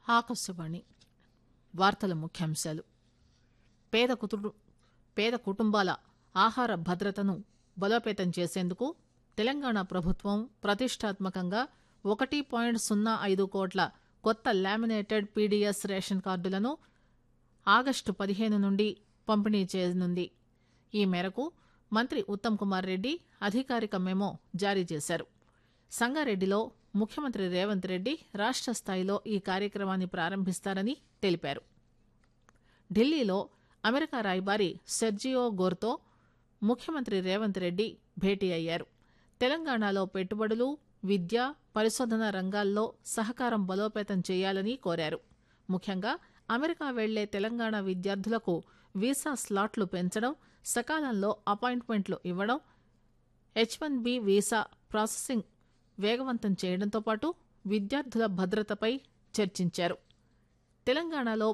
ఆకాశవాణి వార్తల ముఖ్యాంశాలు. పేద కుటుంబాల ఆహార భద్రతను బలోపేతం చేసేందుకు తెలంగాణ ప్రభుత్వం ప్రతిష్టాత్మకంగా 1.05 కోట్ల కొత్త లామినేటెడ్ పీడీఎస్ రేషన్ కార్డులను ఆగస్టు 15 నుండి పంపిణీ చేయనుంది. ఈ మేరకు మంత్రి ఉత్తమ్ కుమార్ రెడ్డి అధికారిక మెమో జారీ చేశారు. సంగారెడ్డిలో ముఖ్యమంత్రి రేవంత్ రెడ్డి రాష్ట్ర స్థాయిలో ఈ కార్యక్రమాన్ని ప్రారంభిస్తారని తెలిపారు. ఢిల్లీలో అమెరికా రాయబారి సెర్జియో గోర్తో ముఖ్యమంత్రి రేవంత్ రెడ్డి భేటీ అయ్యారు. తెలంగాణలో పెట్టుబడులు, విద్య, పరిశోధన రంగాల్లో సహకారం బలోపేతం చేయాలని కోరారు. ముఖ్యంగా అమెరికా వెళ్లే తెలంగాణ విద్యార్థులకు వీసా స్లాట్లు పెంచడం, సకాలంలో అపాయింట్మెంట్లు ఇవ్వడం, H1B వీసా ప్రాసెసింగ్ వేగవంతం చేయడంతో పాటు విద్యార్థుల భద్రతపై చర్చించారు. తెలంగాణలో